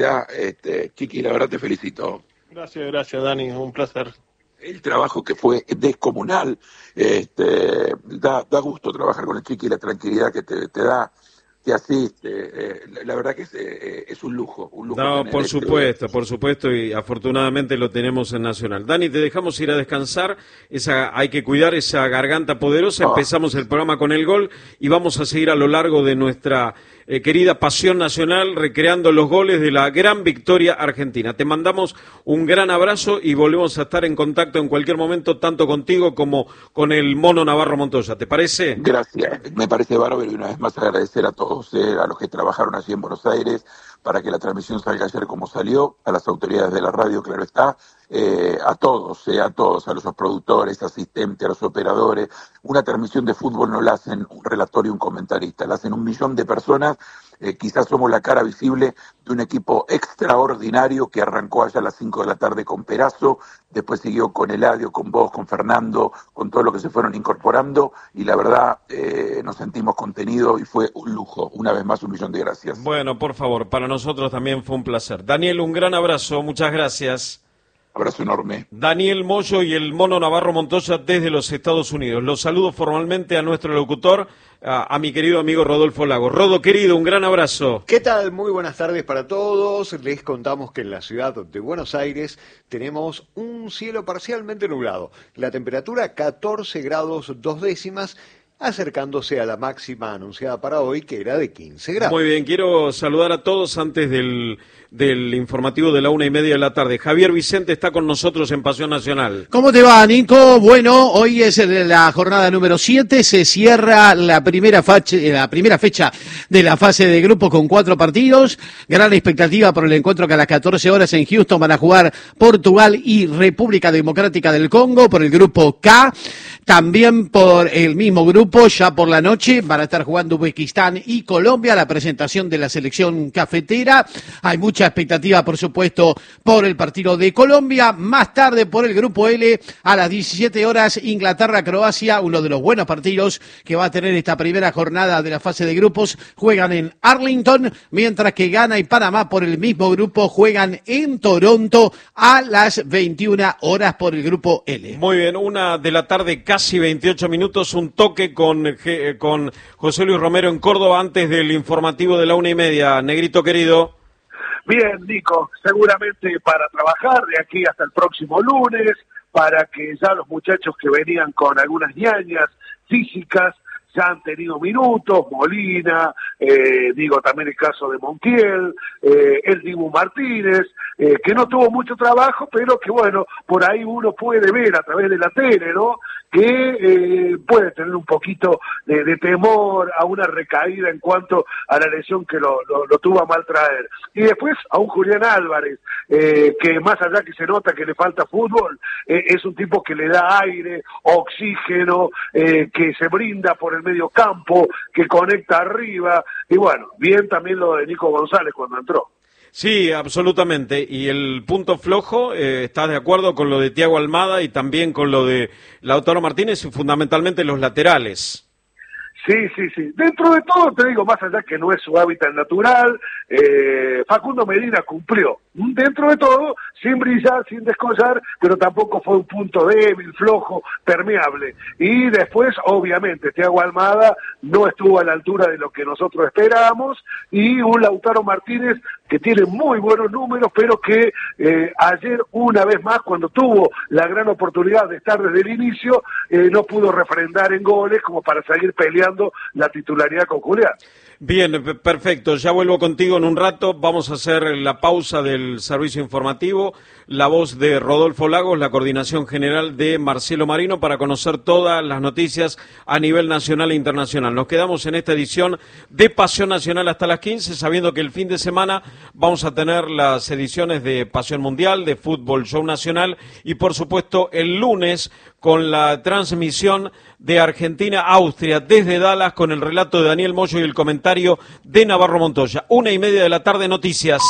Ya, Chiqui, la verdad te felicito. Gracias, Dani, un placer. El trabajo que fue descomunal, da gusto trabajar con el Chiqui, la tranquilidad que te da, te asiste, la verdad que es un lujo No, tener por supuesto, y afortunadamente lo tenemos en Nacional. Dani, te dejamos ir a descansar, hay que cuidar esa garganta poderosa, empezamos el programa con el gol y vamos a seguir a lo largo de nuestra querida pasión nacional, recreando los goles de la gran victoria argentina. Te mandamos un gran abrazo y volvemos a estar en contacto en cualquier momento, tanto contigo como con el Mono Navarro Montoya. ¿Te parece? Gracias, me parece bárbaro y una vez más agradecer a todos, a los que trabajaron allí en Buenos Aires, para que la transmisión salga ayer como salió, a las autoridades de la radio, claro está, a todos, a los productores, asistentes, a los operadores. Una transmisión de fútbol no la hacen un relator y un comentarista, la hacen 1 millón de personas. Quizás somos la cara visible de un equipo extraordinario que arrancó allá a las 5 de la tarde con Perazo, después siguió con Eladio, con vos, con Fernando, con todo lo que se fueron incorporando, y la verdad nos sentimos contenidos y fue un lujo. Una vez más, 1 millón de gracias. Bueno, por favor, para nosotros también fue un placer. Daniel, un gran abrazo, muchas gracias. Abrazo enorme. Daniel Moyo y el Mono Navarro Montoya desde los Estados Unidos. Los saludo formalmente a nuestro locutor, a mi querido amigo Rodolfo Lago. Rodo, querido, un gran abrazo. ¿Qué tal? Muy buenas tardes para todos. Les contamos que en la ciudad de Buenos Aires tenemos un cielo parcialmente nublado. La temperatura 14 grados 2 décimas, acercándose a la máxima anunciada para hoy, que era de 15 grados. Muy bien, quiero saludar a todos antes del informativo de la 1:30 de la tarde. Javier Vicente está con nosotros en Pasión Nacional. ¿Cómo te va, Nico? Bueno, hoy es la jornada número 7, se cierra la primera fecha de la fase de grupo con 4 partidos. Gran expectativa por el encuentro que a las 14 horas en Houston van a jugar Portugal y República Democrática del Congo por el grupo K. También por el mismo grupo, ya por la noche, van a estar jugando Uzbekistán y Colombia, la presentación de la selección cafetera. Hay mucha expectativa, por supuesto, por el partido de Colombia. Más tarde, por el grupo L, a las 17 horas, Inglaterra-Croacia, uno de los buenos partidos que va a tener esta primera jornada de la fase de grupos. Juegan en Arlington, mientras que Ghana y Panamá, por el mismo grupo, juegan en Toronto a las 21 horas por el grupo L. Muy bien, 1 de la tarde, casi 28 minutos, un toque con José Luis Romero en Córdoba antes del informativo de la 1:30. Negrito querido. Bien, Nico, seguramente para trabajar de aquí hasta el próximo lunes, para que ya los muchachos que venían con algunas ñañas físicas ya han tenido minutos, Molina, también el caso de Montiel, el Dibu Martínez, que no tuvo mucho trabajo, pero que bueno, por ahí uno puede ver a través de la tele, ¿no?, que puede tener un poquito de temor a una recaída en cuanto a la lesión que lo tuvo a mal traer. Y después a un Julián Álvarez, que más allá que se nota que le falta fútbol, es un tipo que le da aire, oxígeno, que se brinda por el medio campo, que conecta arriba, y bueno, bien también lo de Nico González cuando entró. Sí, absolutamente. Y el punto flojo, ¿estás de acuerdo con lo de Thiago Almada y también con lo de Lautaro Martínez y fundamentalmente los laterales? Sí. Dentro de todo, te digo, más allá que no es su hábitat natural, Facundo Medina cumplió. Dentro de todo, sin brillar, sin descollar, pero tampoco fue un punto débil, flojo, permeable. Y después, obviamente, Thiago Almada no estuvo a la altura de lo que nosotros esperábamos, y un Lautaro Martínez que tiene muy buenos números, pero que ayer, una vez más, cuando tuvo la gran oportunidad de estar desde el inicio, no pudo refrendar en goles como para seguir peleando la titularidad con Julián. Bien, perfecto. Ya vuelvo contigo en un rato. Vamos a hacer la pausa del servicio informativo. La voz de Rodolfo Lagos, la coordinación general de Marcelo Marino, para conocer todas las noticias a nivel nacional e internacional. Nos quedamos en esta edición de Pasión Nacional hasta las 15, sabiendo que el fin de semana vamos a tener las ediciones de Pasión Mundial, de Fútbol Show Nacional y, por supuesto, el lunes con la transmisión de Argentina-Austria desde Dallas con el relato de Daniel Moyo y el comentario de Navarro Montoya. 1:30 de la tarde, noticias.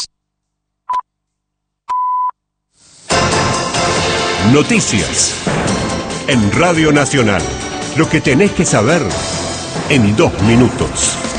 Noticias en Radio Nacional. Lo que tenés que saber en 2 minutos.